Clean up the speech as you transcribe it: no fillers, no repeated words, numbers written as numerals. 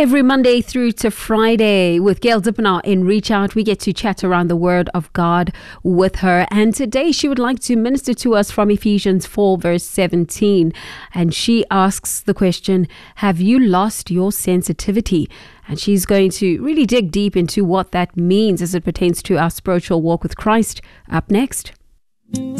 Every Monday through to Friday with Gail Dippenaar in Reach Out, we get to chat around the Word of God with her. And today she would like to minister to us from Ephesians 4 verse 17. And she asks the question, have you lost your sensitivity? And she's going to really dig deep into what that means as it pertains to our spiritual walk with Christ. Up next.